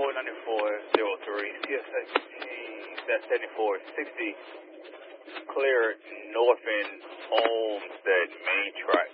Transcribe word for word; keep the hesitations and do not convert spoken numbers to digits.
ninety-four oh three, C S X that's seventy-four sixty, clear north end Olmsted main track.